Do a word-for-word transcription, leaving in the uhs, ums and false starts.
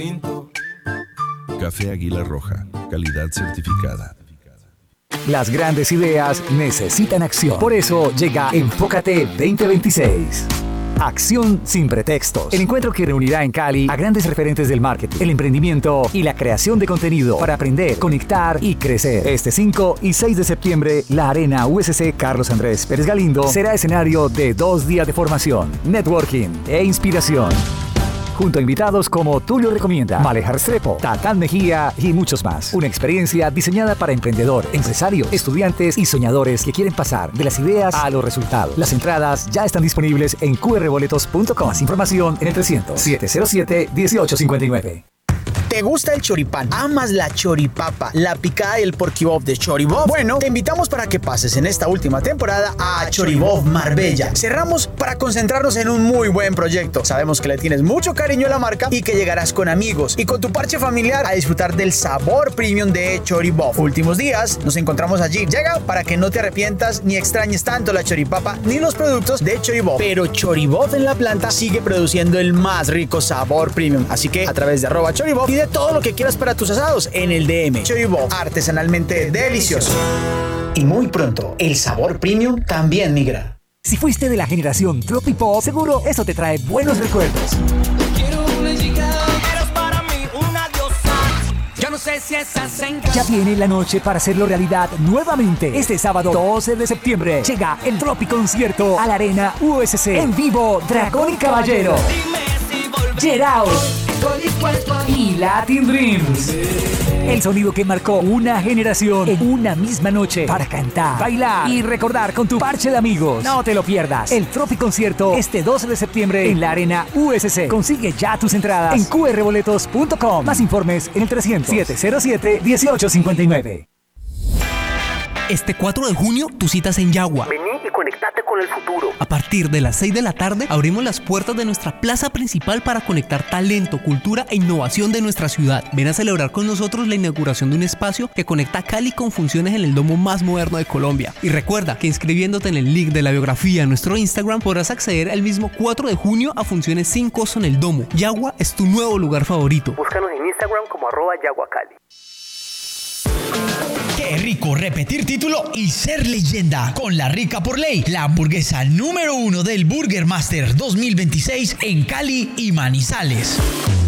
Café Águila Roja, calidad certificada. Las grandes ideas necesitan acción. Por eso llega Enfócate veinte veintiséis. Acción sin pretextos. El encuentro que reunirá en Cali a grandes referentes del marketing, el emprendimiento y la creación de contenido para aprender, conectar y crecer. Este cinco y seis de septiembre, la Arena U S C Carlos Andrés Pérez Galindo será escenario de dos días de formación, networking e inspiración. Junto a invitados como Tulio Recomienda, Maleja Restrepo, Tatán Mejía y muchos más. Una experiencia diseñada para emprendedores, empresarios, estudiantes y soñadores que quieren pasar de las ideas a los resultados. Las entradas ya están disponibles en cu erre boletos punto com. Más información en el trescientos, setecientos siete, dieciocho cincuenta y nueve. ¿Te gusta el choripán? ¿Amas la choripapa, la picada y el porquibob de Choribob? Bueno, te invitamos para que pases en esta última temporada a Choribob Marbella. Cerramos para concentrarnos en un muy buen proyecto. Sabemos que le tienes mucho cariño a la marca y que llegarás con amigos y con tu parche familiar a disfrutar del sabor premium de Choribob. Últimos días, nos encontramos allí. Llega para que no te arrepientas ni extrañes tanto la choripapa ni los productos de Choribob. Pero Choribob en la planta sigue produciendo el más rico sabor premium. Así que a través de arroba Choribob pide todo lo que quieras para tus asados en el D M. Choribob, artesanalmente delicioso. Y muy pronto, el sabor premium también migra. Si fuiste de la generación Tropipop, seguro eso te trae buenos recuerdos. Quiero una chica, eres para mí una diosa. Yo no sé si estás en casa. Ya viene la noche para hacerlo realidad nuevamente. Este sábado doce de septiembre llega el Tropiconcierto a la Arena U S C. En vivo, Dragón y Caballero, Get Out y Latin Dreams. El sonido que marcó una generación en una misma noche para cantar, bailar y recordar con tu parche de amigos. No te lo pierdas. El Tropiconcierto este doce de septiembre en la Arena U S C. Consigue ya tus entradas en cu erre boletos punto com. Más informes en el trescientos, setecientos siete, dieciocho cincuenta y nueve. Este cuatro de junio, tus citas en Yagua. Vení y conectate con el futuro. A partir de las seis de la tarde, abrimos las puertas de nuestra plaza principal para conectar talento, cultura e innovación de nuestra ciudad. Ven a celebrar con nosotros la inauguración de un espacio que conecta Cali con funciones en el domo más moderno de Colombia. Y recuerda que inscribiéndote en el link de la biografía en nuestro Instagram, podrás acceder el mismo cuatro de junio a funciones sin costo en el domo. Yagua es tu nuevo lugar favorito. Búscanos en Instagram como arroba yaguacali. Qué rico repetir título y ser leyenda con La Rica por Ley, la hamburguesa número uno del Burger Master dos mil veintiséis en Cali y Manizales.